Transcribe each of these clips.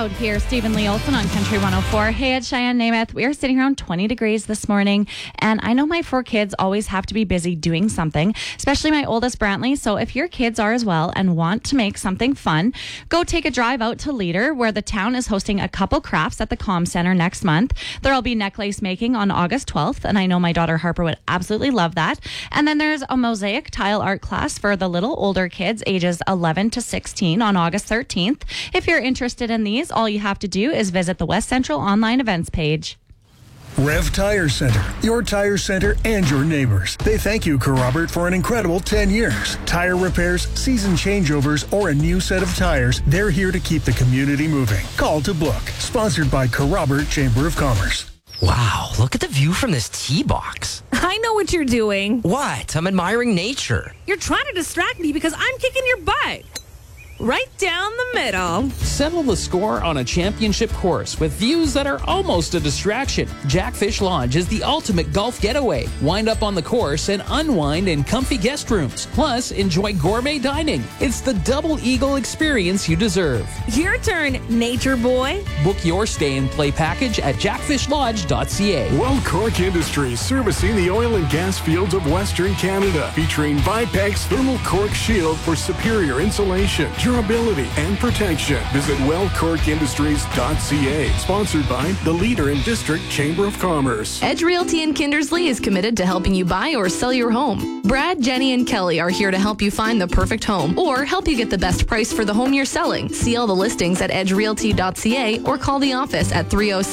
cloud here. Stephen Lee Olson on Country 104. Hey, it's Cheyenne Namath. We are sitting around 20 degrees this morning, and I know my 4 kids always have to be busy doing something, especially my oldest Brantley. So if your kids are as well and want to make something fun, go take a drive out to Leader, where the town is hosting a couple crafts at the Comm Center next month. There'll be necklace making on August 12th, and I know my daughter Harper would absolutely love that. And then there's a mosaic tile art class for the little older kids, ages 11 to 16, on August 13th. If you're interested in these, all you have to do is visit the West Central online events page. Rev Tire Center, your tire center and your neighbors. They thank you, Carrobert, for an incredible 10 years. Tire repairs, season changeovers, or a new set of tires, they're here to keep the community moving. Call to book. Sponsored by Carrobert Chamber of Commerce. Wow, look at the view from this tee box. I know what you're doing. What? I'm admiring nature. You're trying to distract me because I'm kicking your butt. Right down the middle. Settle the score on a championship course with views that are almost a distraction. Jackfish Lodge is the ultimate golf getaway. Wind up on the course and unwind in comfy guest rooms. Plus, enjoy gourmet dining. It's the double eagle experience you deserve. Your turn, nature boy. Book your stay and play package at jackfishlodge.ca. Well Cork Industries, servicing the oil and gas fields of Western Canada, featuring Vipex Thermal Cork Shield for superior insulation, durability, and protection. Visit wellcorkindustries.ca. Sponsored by the Leader in District Chamber of Commerce. Edge Realty in Kindersley is committed to helping you buy or sell your home. Brad, Jenny, and Kelly are here to help you find the perfect home or help you get the best price for the home you're selling. See all the listings at edgerealty.ca or call the office at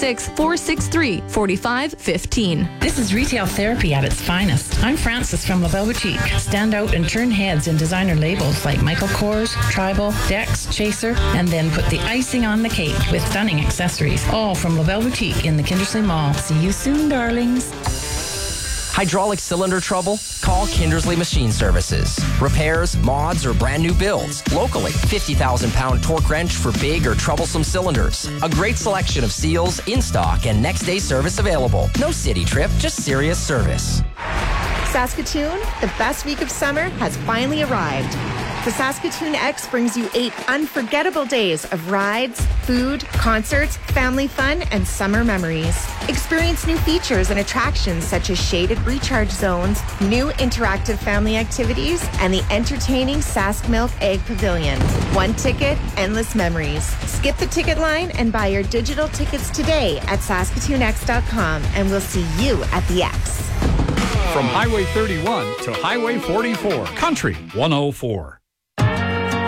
306-463-4515. This is retail therapy at its finest. I'm Frances from LaBelle Boutique. Stand out and turn heads in designer labels like Michael Kors, Tribal, Dex, Chaser, and then put the icing on the cake with stunning accessories. All from LaBelle Boutique in the Kindersley Mall. See you soon, darlings. Hydraulic cylinder trouble? Call Kindersley Machine Services. Repairs, mods, or brand new builds. Locally, 50,000-pound torque wrench for big or troublesome cylinders. A great selection of seals in stock and next day service available. No city trip, just serious service. Saskatoon, the best week of summer has finally arrived. The Saskatoon X brings you 8 unforgettable days of rides, food, concerts, family fun, and summer memories. Experience new features and attractions such as shaded recharge zones, new interactive family activities, and the entertaining Sask Milk Egg Pavilion. One ticket, endless memories. Skip the ticket line and buy your digital tickets today at SaskatoonX.com, and we'll see you at the X. From Highway 31 to Highway 44, Country 104.